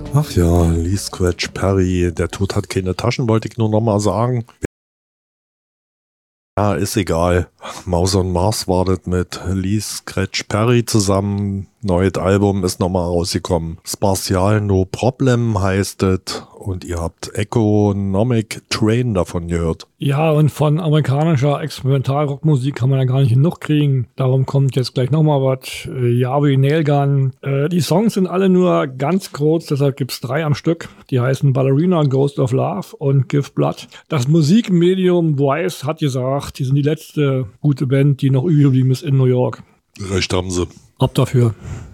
Ach ja, Lee Scratch Perry, der Tod hat keine Taschen, wollte ich nur nochmal sagen. Ja, ist egal. Maus und Mars war das mit Lee Scratch Perry zusammen. Neues Album ist nochmal rausgekommen. Spatial No Problem heißt es. Und ihr habt Economic Train davon gehört. Ja, und von amerikanischer Experimentalrockmusik kann man ja gar nicht genug kriegen. Darum kommt jetzt gleich nochmal was. Yavi Nailgun. Die Songs sind alle nur ganz kurz, deshalb gibt's 3 am Stück. Die heißen Ballerina, Ghost of Love und Give Blood. Das Musikmedium Vice hat gesagt, die sind die letzte gute Band, die noch übrig geblieben ist in New York. Recht haben sie. Ab dafür.